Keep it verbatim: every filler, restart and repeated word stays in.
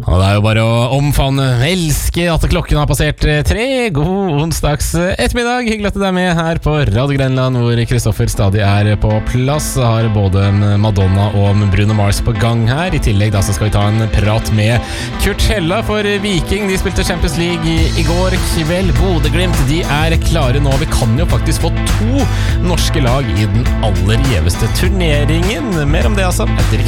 Og det er jo bare å omfavne, elske at klokken har passert tre. God onsdags ettermiddag. Hyggelig at du er med her på Radio Grenland, hvor Kristoffer stadig er på plass. Jeg har både Madonna og Bruno Mars på gang her. I tillegg da så skal vi ta en prat med Kurt Hella for Viking. De spilte Champions League i, i går kveld. Bodø/Glimt, de er klare nå. Vi kan jo faktisk få to norske lag i den aller gjeveste turneringen. Mer om det altså etter